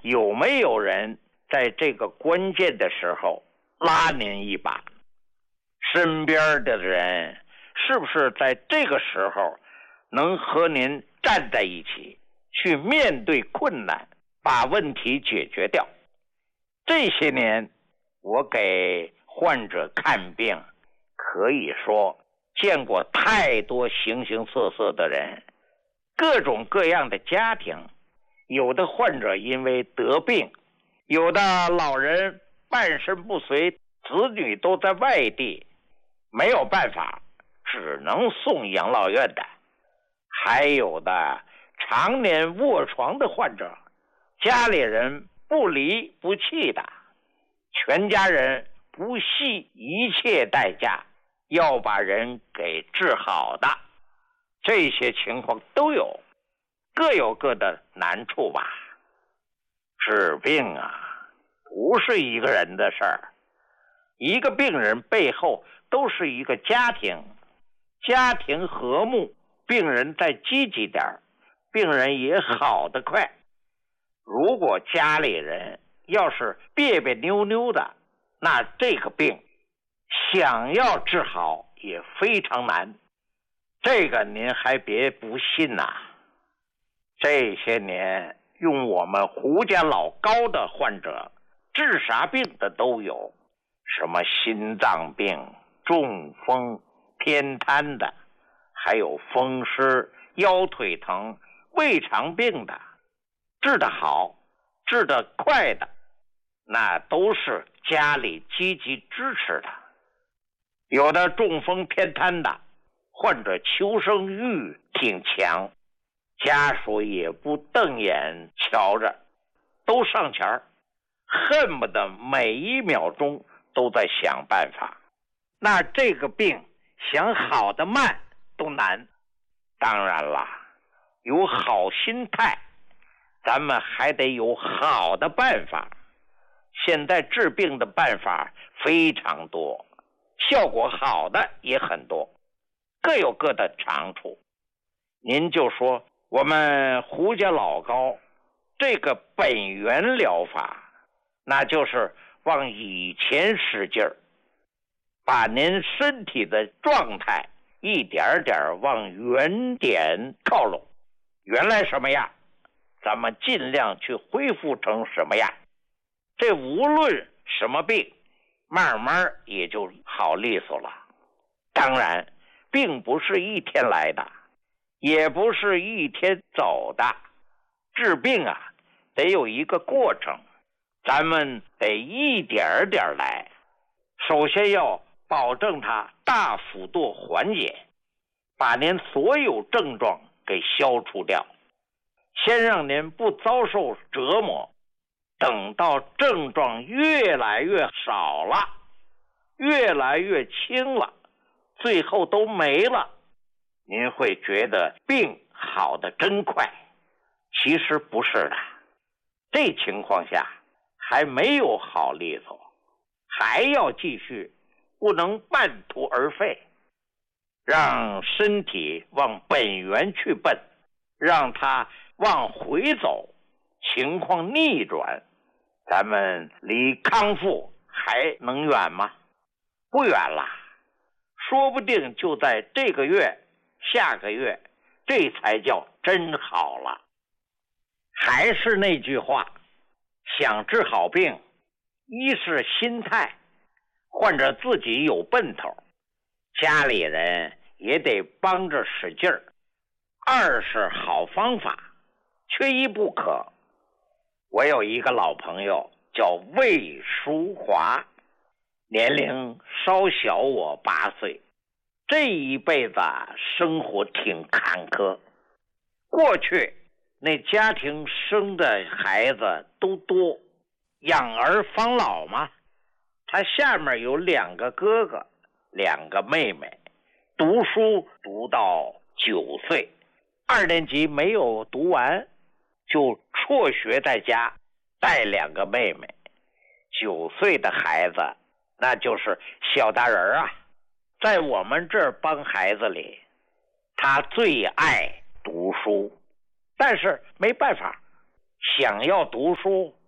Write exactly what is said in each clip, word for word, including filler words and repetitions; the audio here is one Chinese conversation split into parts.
有没有人在这个关键的时候拉您一把？身边的人是不是在这个时候能和您站在一起，去面对困难，把问题解决掉？这些年我给患者看病，可以说见过太多形形色色的人，各种各样的家庭。有的患者因为得病，有的老人半身不遂，子女都在外地，没有办法，只能送养老院的。还有的常年卧床的患者，家里人不离不弃的，全家人不惜一切代价要把人给治好的，这些情况都有，各有各的难处吧。治病啊，不是一个人的事儿，一个病人背后都是一个家庭，家庭和睦，病人再积极点，病人也好得快。如果家里人要是别别扭扭的，那这个病想要治好也非常难。这个您还别不信呐、啊。这些年用我们胡家老高的患者，治啥病的都有，什么心脏病、中风、偏瘫的，还有风湿、腰腿疼、胃肠病的，治得好、治得快的，那都是家里积极支持的。有的中风偏瘫的患者求生欲挺强，家属也不瞪眼瞧着，都上前，恨不得每一秒钟都在想办法。那这个病想好的慢都难。当然了，有好心态，咱们还得有好的办法。现在治病的办法非常多，效果好的也很多，各有各的长处。您就说我们胡家老高这个本源疗法，那就是往以前使劲儿，把您身体的状态一点点往原点靠拢。原来什么样，咱们尽量去恢复成什么样。这无论什么病，慢慢也就好利索了。当然，并不是一天来的，也不是一天走的。治病啊，得有一个过程，咱们得一点点来。首先要保证它大幅度缓解，把您所有症状给消除掉，先让您不遭受折磨。等到症状越来越少了，越来越轻了，最后都没了，您会觉得病好得真快。其实不是的，这情况下还没有好利索，还要继续，不能半途而废，让身体往本源去奔，让它往回走，情况逆转，咱们离康复还能远吗？不远了，说不定就在这个月、下个月，这才叫真好了。还是那句话，想治好病，一是心态，患者自己有奔头，家里人也得帮着使劲儿；二是好方法，缺一不可。我有一个老朋友叫魏淑华，年龄稍小我八岁，这一辈子生活挺坎坷。过去那家庭生的孩子都多，养儿防老嘛。他下面有两个哥哥，两个妹妹，读书读到九岁，二年级没有读完，就辍学在家带两个妹妹。九岁的孩子那就是小大人啊，在我们这帮孩子里，他最爱读书，但是没办法，想要读书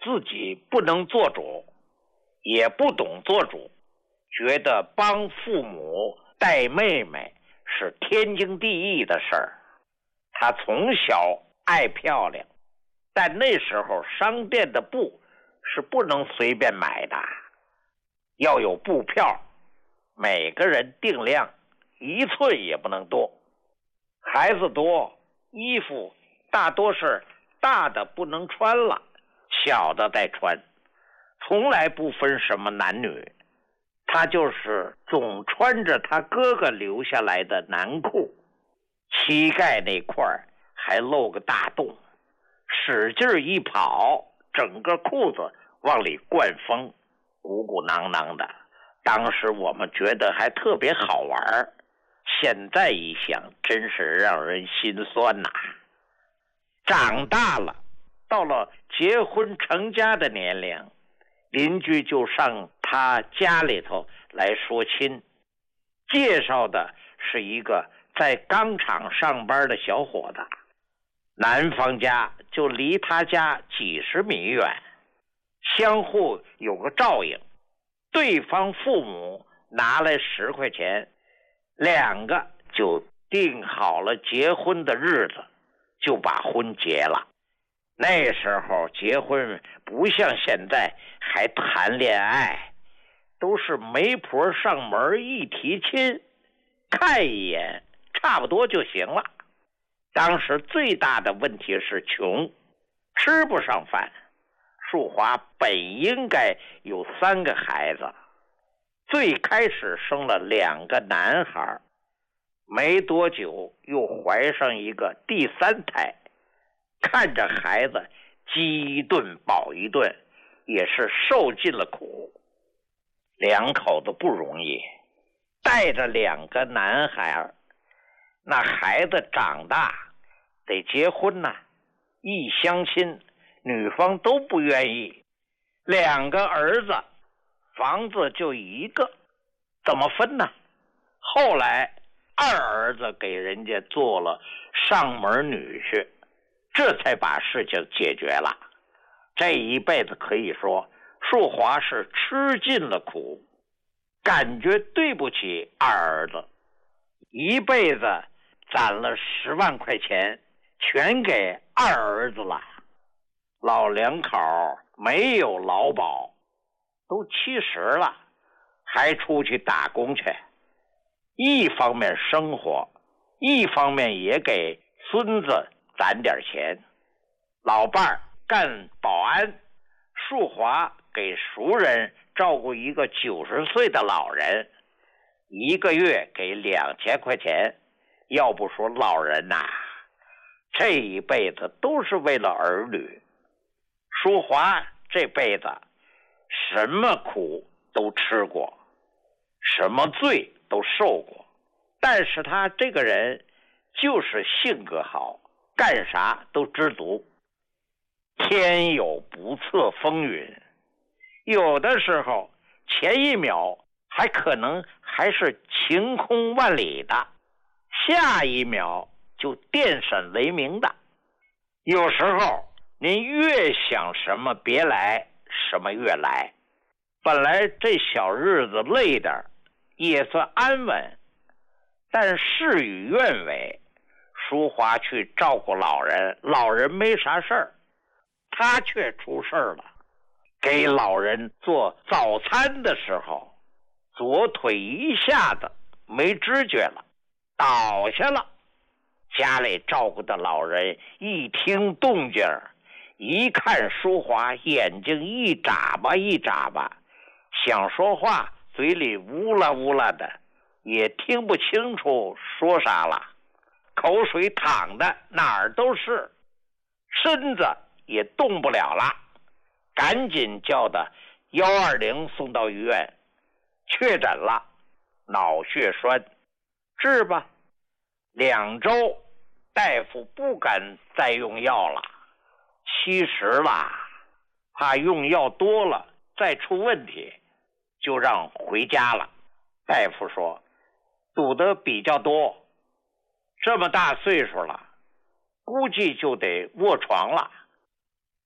自己不能做主，也不懂做主，觉得帮父母带妹妹是天经地义的事儿。他从小爱漂亮，但那时候商店的布是不能随便买的，要有布票，每个人定量，一寸也不能多。孩子多，衣服大多是大的不能穿了，小的再穿，从来不分什么男女。他就是总穿着他哥哥留下来的男裤，膝盖那块还露个大洞，使劲一跑，整个裤子往里灌风，鼓鼓囊囊的。当时我们觉得还特别好玩，现在一想真是让人心酸呐。长大了，到了结婚成家的年龄，邻居就上他家里头来说亲，介绍的是一个在钢厂上班的小伙子，男方家就离他家几十米远，相互有个照应。对方父母拿来十块钱，两个就定好了结婚的日子，就把婚结了。那时候结婚不像现在还谈恋爱，都是媒婆上门一提亲，看一眼差不多就行了。当时最大的问题是穷，吃不上饭。淑华本应该有三个孩子，最开始生了两个男孩，没多久又怀上一个第三胎，看着孩子饥一顿饱一顿，也是受尽了苦。两口子不容易，带着两个男孩，那孩子长大得结婚呐，一相亲女方都不愿意，两个儿子房子就一个，怎么分呢？后来二儿子给人家做了上门女婿，这才把事情解决了。这一辈子可以说淑华是吃尽了苦，感觉对不起二儿子，一辈子攒了十万块钱全给二儿子了。老两口没有劳保，都七十了，还出去打工去，一方面生活，一方面也给孙子攒点钱。老伴儿干保安，淑华给熟人照顾一个九十岁的老人，一个月给两千块钱。要不说老人呐、啊，这一辈子都是为了儿女。淑华这辈子什么苦都吃过，什么罪都受过，但是他这个人就是性格好，干啥都知足。天有不测风云，有的时候前一秒还可能还是晴空万里的，下一秒就电闪雷鸣的。有时候您越想什么别来，什么越来。本来这小日子累点也算安稳，但事与愿违，淑华去照顾老人，老人没啥事儿，他却出事儿了。给老人做早餐的时候，左腿一下子没知觉了，倒下了。家里照顾的老人一听动静，一看淑华，眼睛一眨巴一眨巴，想说话嘴里呜啦呜啦的，也听不清楚说啥了，口水淌的哪儿都是，身子也动不了了，赶紧叫的一二零送到医院，确诊了脑血栓，治吧。两周，大夫不敢再用药了，七十了，怕用药多了再出问题，就让回家了。大夫说赌得比较多，这么大岁数了，估计就得卧床了。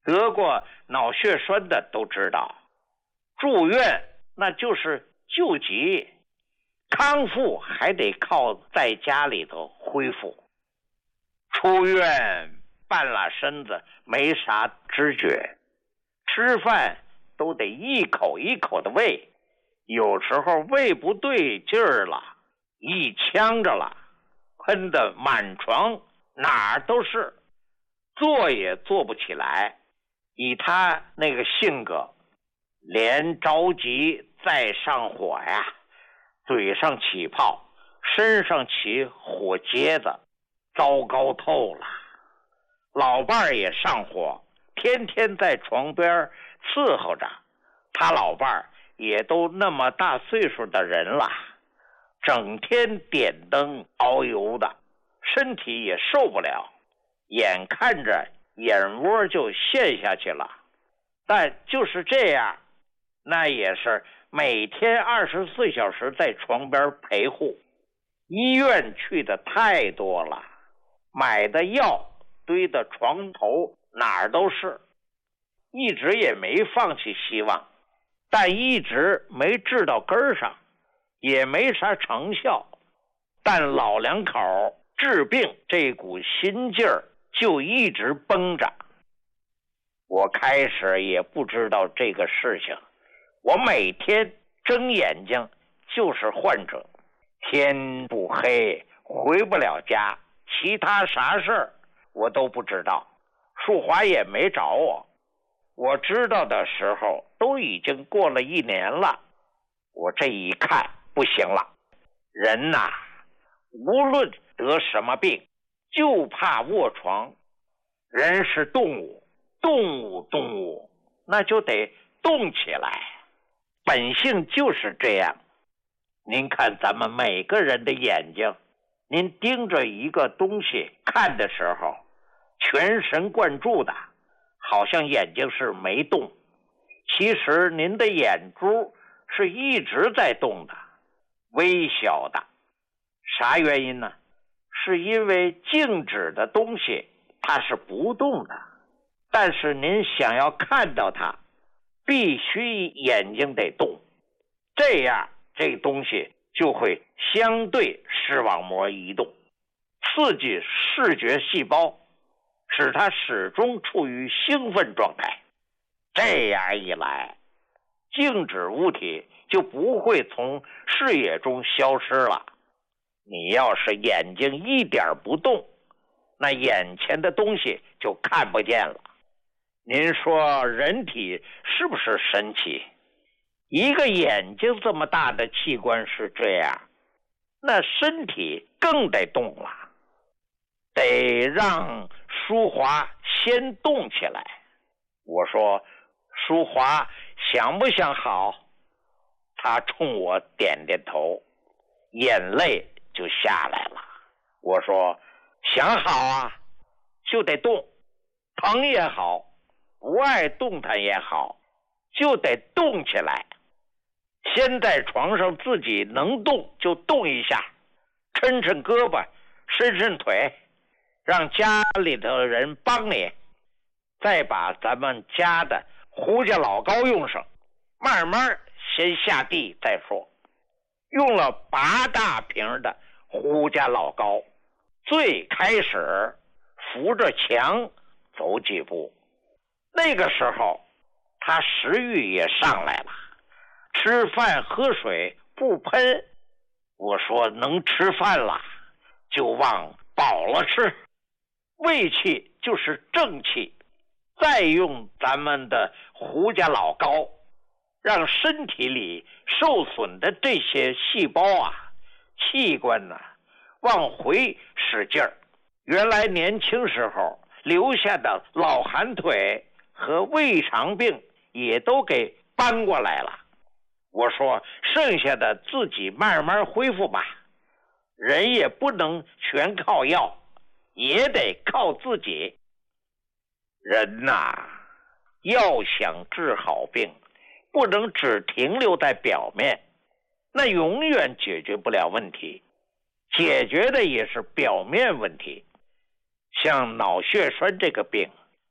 得过脑血栓的都知道，住院那就是救急，康复还得靠在家里头恢复。出院半拉身子没啥知觉，吃饭都得一口一口的喂，有时候喂不对劲儿了，一呛着了，喷得满床哪儿都是，坐也坐不起来。以他那个性格，连着急再上火呀，嘴上起泡，身上起火疖子，糟糕透了。老伴儿也上火，天天在床边伺候着。他老伴儿也都那么大岁数的人了，整天点灯熬油的，身体也受不了，眼看着眼窝就陷下去了。但就是这样，那也是每天二十四小时在床边陪护。医院去的太多了，买的药堆的床头哪儿都是，一直也没放弃希望，但一直没治到根上，也没啥成效。但老两口治病这股心劲儿就一直绷着。我开始也不知道这个事情，我每天睁眼睛就是患者，天不黑回不了家，其他啥事儿我都不知道。淑华也没找我，我知道的时候都已经过了一年了。我这一看不行了，人呐，无论得什么病，就怕卧床。人是动物，动物动物，那就得动起来，本性就是这样。您看咱们每个人的眼睛，您盯着一个东西看的时候，全神贯注的，好像眼睛是没动，其实您的眼珠是一直在动的，微小的。啥原因呢？是因为静止的东西它是不动的，但是您想要看到它，必须眼睛得动，这样这东西就会相对视网膜移动，刺激视觉细胞，使它始终处于兴奋状态。这样一来，静止物体就不会从视野中消失了。你要是眼睛一点不动，那眼前的东西就看不见了。您说人体是不是神奇？一个眼睛这么大的器官是这样，那身体更得动了，得让淑华先动起来。我说，淑华想不想好？她冲我点点头，眼泪就下来了。我说，想好啊，就得动，疼也好，不爱动弹也好，就得动起来。先在床上自己能动就动一下，抻抻胳膊，伸伸腿，让家里头的人帮你，再把咱们家的胡家老膏用上，慢慢先下地再说。用了八大瓶的胡家老膏，最开始扶着墙走几步，那个时候他食欲也上来了，吃饭喝水不喷。我说能吃饭了就往饱了吃，胃气就是正气，再用咱们的胡家老膏，让身体里受损的这些细胞啊、器官呢、啊、往回使劲儿。原来年轻时候留下的老寒腿和胃肠病也都给搬过来了。我说剩下的自己慢慢恢复吧，人也不能全靠药，也得靠自己。人呐，要想治好病，不能只停留在表面，那永远解决不了问题，解决的也是表面问题。像脑血栓这个病，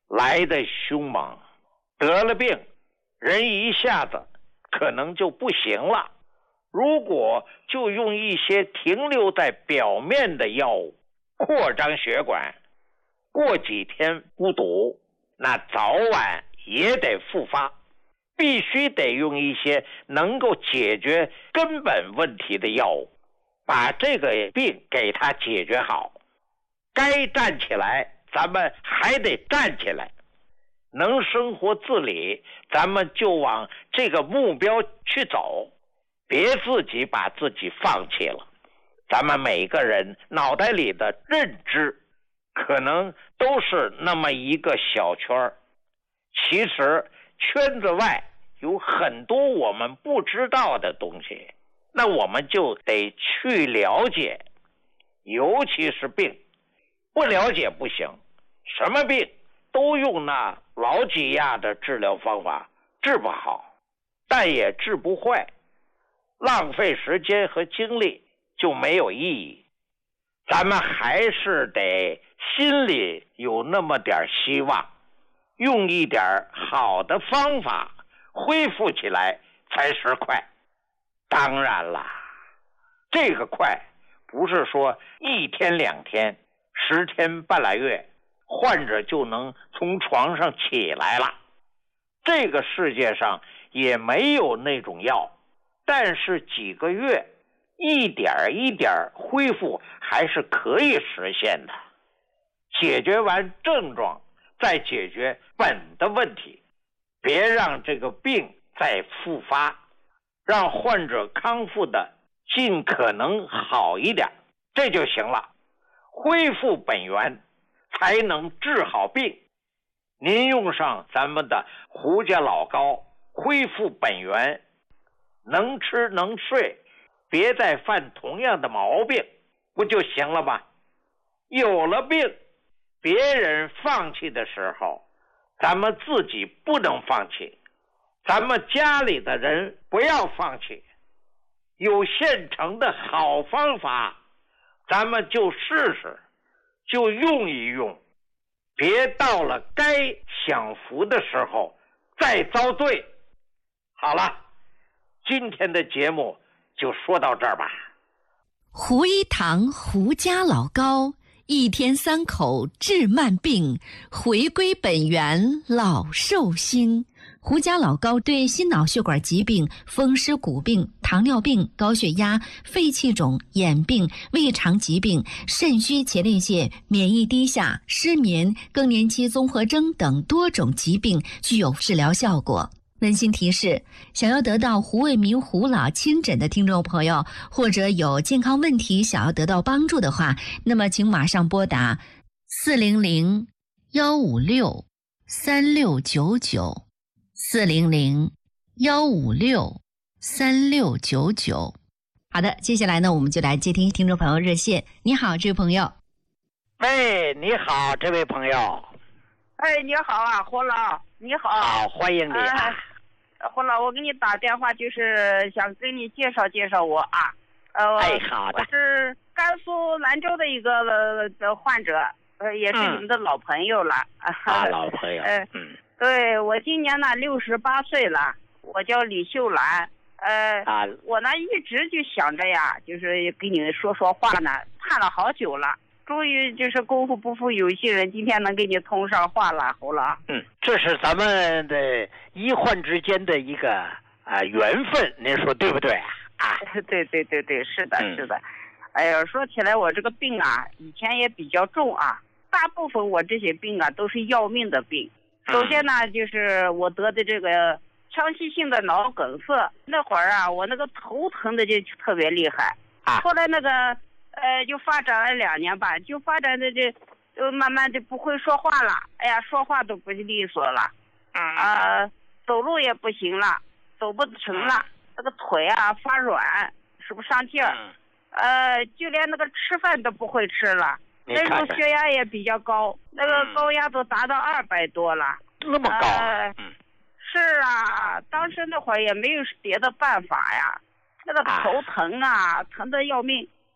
来的凶猛，得了病，人一下子可能就不行了。如果就用一些停留在表面的药物扩张血管，过几天不堵，那早晚也得复发。必须得用一些能够解决根本问题的药物，把这个病给它解决好。该站起来，咱们还得站起来。能生活自理，咱们就往这个目标去走，别自己把自己放弃了。咱们每个人脑袋里的认知可能都是那么一个小圈，其实圈子外有很多我们不知道的东西，那我们就得去了解。尤其是病，不了解不行，什么病都用那老几样的治疗方法治不好，但也治不坏，浪费时间和精力就没有意义。咱们还是得心里有那么点希望，用一点好的方法恢复起来才是快。当然了，这个快不是说一天两天十天半拉月患者就能从床上起来了，这个世界上也没有那种药，但是几个月一点一点恢复还是可以实现的。解决完症状再解决本的问题，别让这个病再复发，让患者康复的尽可能好一点，这就行了。恢复本源才能治好病。您用上咱们的胡家老膏，恢复本源，能吃能睡，别再犯同样的毛病，不就行了吗？有了病，别人放弃的时候，咱们自己不能放弃，咱们家里的人不要放弃。有现成的好方法，咱们就试试，就用一用，别到了该享福的时候再遭罪。好了，今天的节目就说到这儿吧。 胡一堂胡家老膏，一天三口治慢病，回归本源老寿星。胡家老膏对心脑血管疾病、风湿骨病、糖尿病、高血压、肺气肿、眼病、胃肠疾病、肾虚前列腺、免疫低下、失眠、更年期综合征等多种疾病具有治疗效果。温馨提示，想要得到胡卫民胡老亲诊的听众朋友，或者有健康问题想要得到帮助的话，那么请马上拨打四零零幺五六三六九九四零零幺五六三六九九。好的，接下来呢，我们就来接听听众朋友热线。你好，这位朋友。 喂，你好，这位朋友。 哎，你好啊，胡老，你好。 好，欢迎你啊。 呃、胡老，我给你打电话就是想给你介绍介绍我啊。呃， 哎，好的。 我是甘肃兰州的一个呃患者，呃，也是你们的老朋友了。 嗯、啊，老朋友。 呃、嗯。对，我今年呢六十八岁了，我叫李秀兰。呃，啊、我呢一直就想着呀，就是跟你说说话呢，盼了好久了。终于就是功夫不负有心人，今天能给你通上话了，胡老。 嗯，这是咱们的医患之间的一个啊、呃、缘分，您说对不对啊？ 对对对对，是的，是的。嗯、哎呀，说起来我这个病啊，以前也比较重啊，大部分我这些病啊都是要命的病。首先呢，就是我得的这个腔隙性的脑梗塞，那会儿啊，我那个头疼的就特别厉害。啊。后来那个。呃，就发展了两年吧，就发展的这，就慢慢的不会说话了。哎呀，说话都不利索了，啊、呃，走路也不行了，走不成了，那个腿啊发软，使不上劲儿，呃，就连那个吃饭都不会吃了。那时候血压也比较高，那个高压都达到二百多了。 那么高？ 呃、是啊，当时那会儿也没有别的办法呀，那个头疼啊，疼得要命。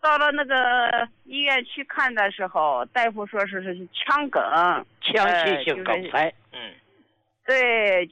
到了那个医院去看的时候，大夫说是是腔梗， 腔隙性梗塞，呃、嗯， 对，